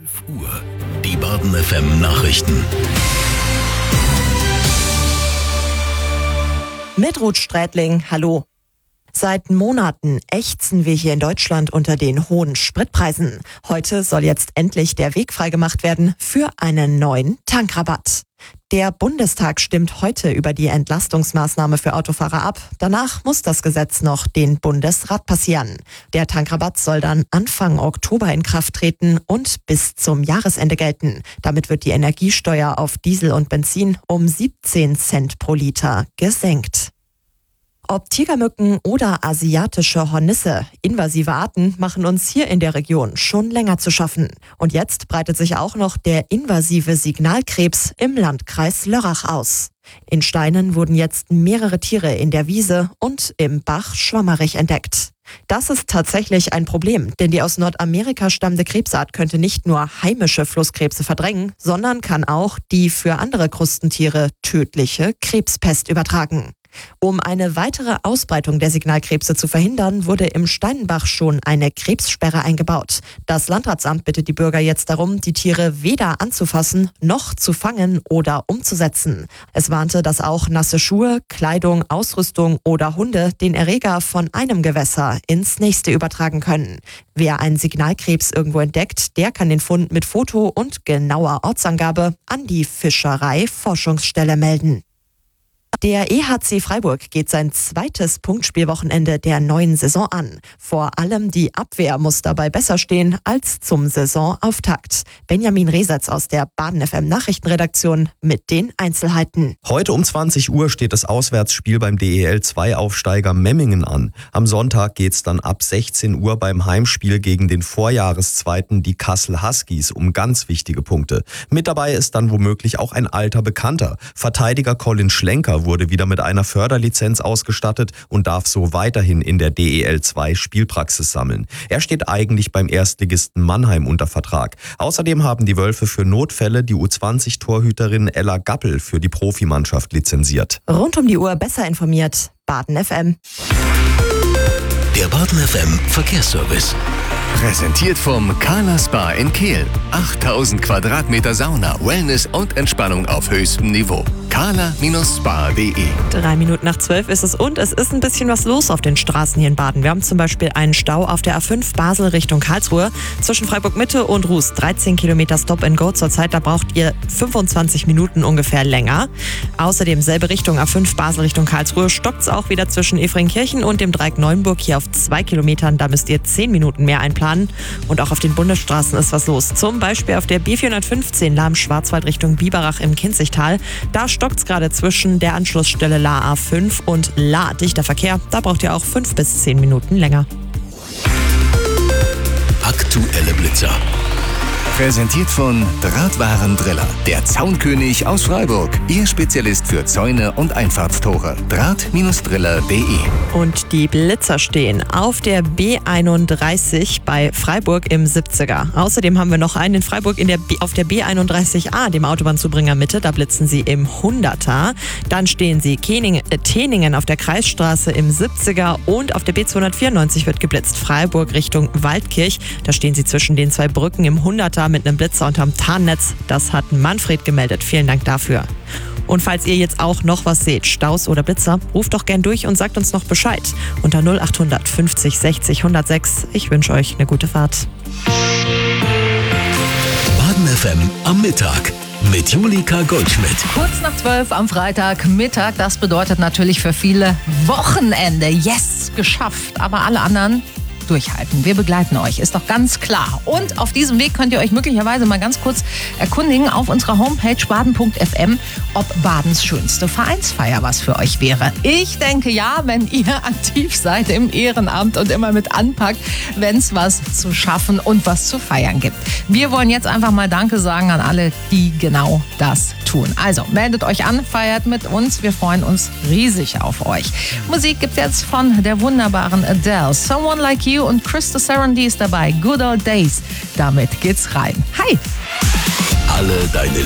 Uhr. Die Baden FM Nachrichten. Mit Ruth Strätling, hallo. Seit Monaten ächzen wir hier in Deutschland unter den hohen Spritpreisen. Heute soll jetzt endlich der Weg freigemacht werden für einen neuen Tankrabatt. Der Bundestag stimmt heute über die Entlastungsmaßnahme für Autofahrer ab. Danach muss das Gesetz noch den Bundesrat passieren. Der Tankrabatt soll dann Anfang Oktober in Kraft treten und bis zum Jahresende gelten. Damit wird die Energiesteuer auf Diesel und Benzin um 17 Cent pro Liter gesenkt. Ob Tigermücken oder asiatische Hornisse, invasive Arten machen uns hier in der Region schon länger zu schaffen. Und jetzt breitet sich auch noch der invasive Signalkrebs im Landkreis Lörrach aus. In Steinen wurden jetzt mehrere Tiere in der Wiese und im Bach Schwammerich entdeckt. Das ist tatsächlich ein Problem, denn die aus Nordamerika stammende Krebsart könnte nicht nur heimische Flusskrebse verdrängen, sondern kann auch die für andere Krustentiere tödliche Krebspest übertragen. Um eine weitere Ausbreitung der Signalkrebse zu verhindern, wurde im Steinenbach schon eine Krebssperre eingebaut. Das Landratsamt bittet die Bürger jetzt darum, die Tiere weder anzufassen noch zu fangen oder umzusetzen. Es warnte, dass auch nasse Schuhe, Kleidung, Ausrüstung oder Hunde den Erreger von einem Gewässer ins nächste übertragen können. Wer einen Signalkrebs irgendwo entdeckt, der kann den Fund mit Foto und genauer Ortsangabe an die Fischereiforschungsstelle melden. Der EHC Freiburg geht sein zweites Punktspielwochenende der neuen Saison an. Vor allem die Abwehr muss dabei besser stehen als zum Saisonauftakt. Benjamin Resetz aus der Baden FM Nachrichtenredaktion mit den Einzelheiten. Heute um 20 Uhr steht das Auswärtsspiel beim DEL-2-Aufsteiger Memmingen an. Am Sonntag geht's dann ab 16 Uhr beim Heimspiel gegen den Vorjahreszweiten, die Kassel Huskies, um ganz wichtige Punkte. Mit dabei ist dann womöglich auch ein alter Bekannter. Verteidiger Colin Schlenker wurde wieder mit einer Förderlizenz ausgestattet und darf so weiterhin in der DEL2 Spielpraxis sammeln. Er steht eigentlich beim Erstligisten Mannheim unter Vertrag. Außerdem haben die Wölfe für Notfälle die U20-Torhüterin Ella Gappel für die Profimannschaft lizenziert. Rund um die Uhr besser informiert, Baden FM. Der Baden FM Verkehrsservice. Präsentiert vom Carla Spa in Kehl. 8000 Quadratmeter Sauna, Wellness und Entspannung auf höchstem Niveau. carla-spa.de 11:03 ist es und es ist ein bisschen was los auf den Straßen hier in Baden. Wir haben zum Beispiel einen Stau auf der A5 Basel Richtung Karlsruhe zwischen Freiburg Mitte und Ruß. 13 Kilometer Stop and Go zurzeit, da braucht ihr 25 Minuten ungefähr länger. Außerdem selbe Richtung A5 Basel Richtung Karlsruhe stockt es auch wieder zwischen Efringkirchen und dem Dreieck Neuenburg hier auf 2 Kilometern. Da müsst ihr 10 Minuten mehr einplanen. Und auch auf den Bundesstraßen ist was los. Zum Beispiel auf der B415 Lahm-Schwarzwald Richtung Biberach im Kinzigtal. Da stockt es gerade zwischen der Anschlussstelle La A5 und La dichter Verkehr. Da braucht ihr auch 5 bis 10 Minuten länger. Aktuelle Blitzer. Präsentiert von Drahtwaren Driller, der Zaunkönig aus Freiburg. Ihr Spezialist für Zäune und Einfahrtstore. Draht-driller.de Und die Blitzer stehen auf der B31 bei Freiburg im 70er. Außerdem haben wir noch einen in Freiburg auf der B31A, dem Autobahnzubringer Mitte. Da blitzen sie im 100er. Dann stehen sie Teningen auf der Kreisstraße im 70er und auf der B294 wird geblitzt. Freiburg Richtung Waldkirch. Da stehen sie zwischen den zwei Brücken im 100er mit einem Blitzer unterm Tarnnetz. Das hat Manfred gemeldet. Vielen Dank dafür. Und falls ihr jetzt auch noch was seht, Staus oder Blitzer, ruft doch gern durch und sagt uns noch Bescheid. Unter 0800 50 60 106. Ich wünsche euch eine gute Fahrt. Baden FM am Mittag mit Julika Goldschmidt. Kurz nach 12 am Freitagmittag. Das bedeutet natürlich für viele Wochenende. Yes, geschafft. Aber alle anderen durchhalten. Wir begleiten euch, ist doch ganz klar. Und auf diesem Weg könnt ihr euch möglicherweise mal ganz kurz erkundigen auf unserer Homepage baden.fm, ob Badens schönste Vereinsfeier was für euch wäre. Ich denke ja, wenn ihr aktiv seid im Ehrenamt und immer mit anpackt, wenn es was zu schaffen und was zu feiern gibt. Wir wollen jetzt einfach mal Danke sagen an alle, die genau das tun. Also meldet euch an, feiert mit uns. Wir freuen uns riesig auf euch. Musik gibt's jetzt von der wunderbaren Adele. Someone Like You und Krista Sarandon ist dabei. Good Old Days. Damit geht's rein. Hi! Alle deine